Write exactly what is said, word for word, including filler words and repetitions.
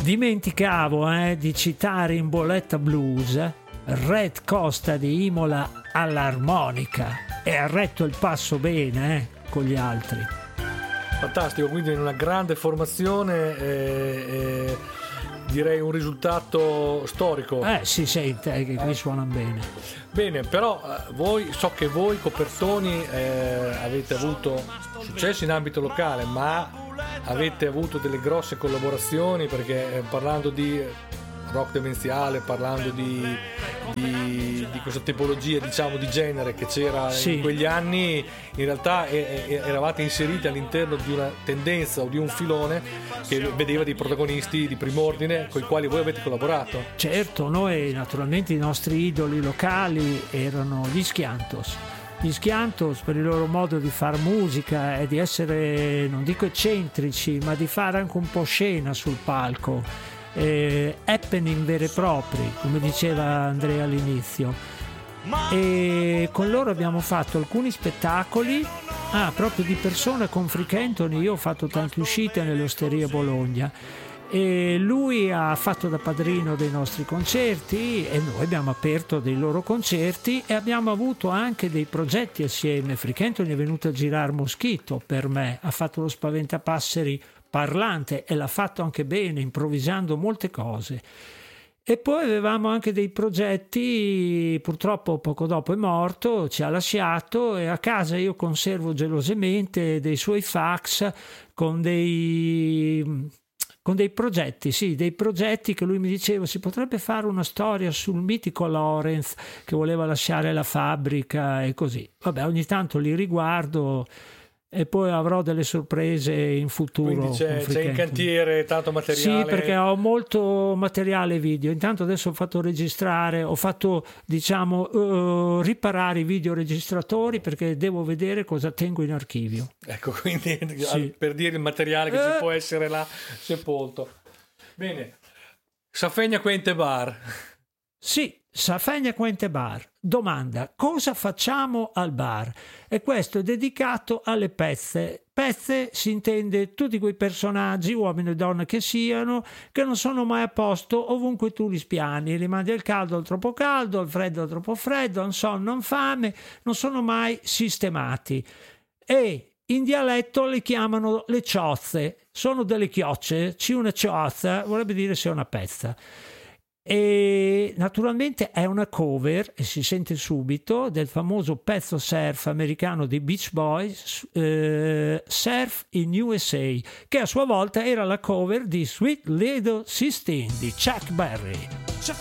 Dimenticavo eh, di citare in bolletta blues Red Costa di Imola all'armonica e ha retto il passo bene eh, con gli altri. Fantastico, quindi in una grande formazione, eh, eh, direi un risultato storico. Eh si sente che qui eh. suonano bene. Bene, però eh, voi, so che voi Copertoni eh, avete avuto successo in ambito locale, ma avete avuto delle grosse collaborazioni, perché eh, parlando di rock demenziale, parlando di, di, di questa tipologia, diciamo, di genere che c'era sì. in quegli anni, in realtà eh, eh, eravate inseriti all'interno di una tendenza o di un filone che vedeva dei protagonisti di prim'ordine con i quali voi avete collaborato. Certo, noi naturalmente i nostri idoli locali erano gli Schiantos. Gli Schiantos, per il loro modo di far musica e di essere, non dico eccentrici, ma di fare anche un po' scena sul palco, eh, happening veri e propri, come diceva Andrea all'inizio. E con loro abbiamo fatto alcuni spettacoli, ah, proprio di persona con Frick Anthony. Io ho fatto tante uscite nell'Osteria Bologna. E lui ha fatto da padrino dei nostri concerti e noi abbiamo aperto dei loro concerti e abbiamo avuto anche dei progetti assieme. Frick Anthony è venuto a girare Moschito per me, ha fatto lo Spaventapasseri parlante e l'ha fatto anche bene, improvvisando molte cose. E poi avevamo anche dei progetti, purtroppo poco dopo è morto, ci ha lasciato, e a casa io conservo gelosamente dei suoi fax con dei... con dei progetti, sì, dei progetti che lui mi diceva si potrebbe fare una storia sul mitico Lorenz che voleva lasciare la fabbrica e così. Vabbè, ogni tanto li riguardo e poi avrò delle sorprese in futuro. Quindi c'è, c'è in cantiere tanto materiale? Sì, perché ho molto materiale video. Intanto adesso ho fatto registrare, ho fatto diciamo uh, riparare i videoregistratori perché devo vedere cosa tengo in archivio. Ecco, quindi sì. per dire il materiale che eh. ci può essere là sepolto. Bene, Safegna Quente Bar. Sì, Safegna Quente Bar. Domanda: cosa facciamo al bar? E questo è dedicato alle pezze. Pezze si intende tutti quei personaggi, uomini e donne che siano, che non sono mai a posto ovunque tu li spiani. Li mandi al caldo al troppo caldo, al freddo al troppo freddo, al sonno non fame, non sono mai sistemati. E in dialetto le chiamano le ciozze. Sono delle chiocce, c'è una ciozza, vorrebbe dire se è una pezza. E naturalmente è una cover, e si sente subito, del famoso pezzo surf americano dei Beach Boys, eh, Surf in U S A, che a sua volta era la cover di Sweet Little sixteen di Chuck Berry.